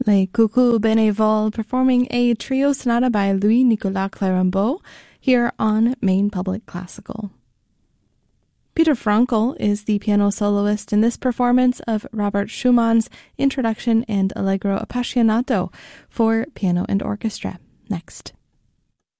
Les Coucou Bénévoles performing a trio sonata by Louis-Nicolas Clérambault here on Maine Public Classical. Peter Frankel is the piano soloist in this performance of Robert Schumann's Introduction and Allegro Appassionato for piano and orchestra. Next.